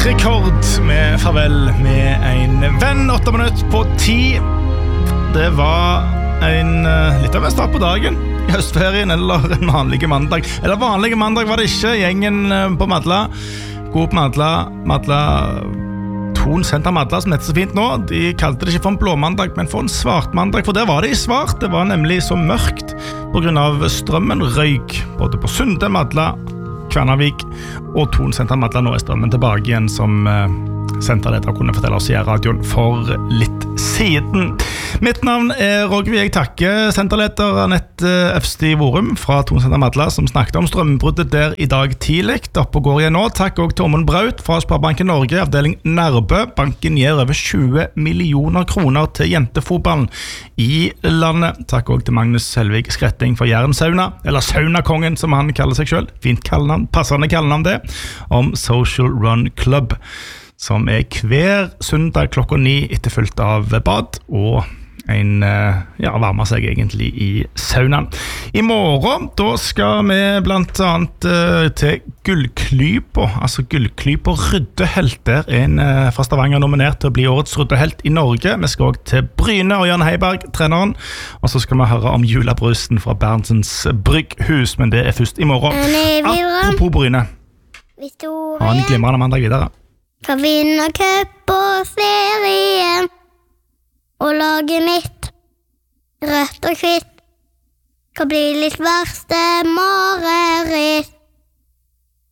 rekord med farvel med en venn 8 minutter på 10. Det var litt av en start på dagen i høstferien, eller en vanlig mandag. Eller vanlig mandag var det ikke, gjengen på Madla. God på Madla Thon Senter Madla, som heter så fint nå. De kalte det ikke for en blåmandag, men for en svartmandag, for der var det i svart. Det var nemlig så mørkt på grunn av strømmen røyk, både på Sunde, Madla, Kværnervik og Thon Senter Madla. Nå er strømmen tilbake igjen, som senterleder kunne fortelle oss i radioen for litt siden. Mitt navn er Roger. Jeg takker senterleder Annette Øfsti Vorum fra Thon Senter Madla, som snakket om strømbruddet der i dag tidlig. Oppe og går igjen nå. Takk også til Åmund Braut fra Sparebanken Norge, avdeling Nærbø. Banken gir over 20 millioner kroner til jentefotballen i landet. Takk også til Magnus Selvig Skretting for Jernsauna, eller Saunakongen som han kaller seg selv. Fint kallenavn, passende kallenavn det, om Social Run Club, som er hver søndag klokka 9 etterfulgt av bad og varmer seg egentlig i saunaen. I morgen, da skal vi blant annet til Gullklypa, altså Gullklypa ryddehelt. Der en fra Stavanger nominert til å bli årets ryddehelt i Norge. Vi skal også til Bryne og Jan Heiberg, treneren, og så skal vi høre om julebrusen fra Berntsens Brygghus, men det er først i morgen. Apropos Bryne, ha en glimrende mandag videre. Kan vinne cup på serien og laget mitt rødt og hvitt kan bli litt verste mareritt.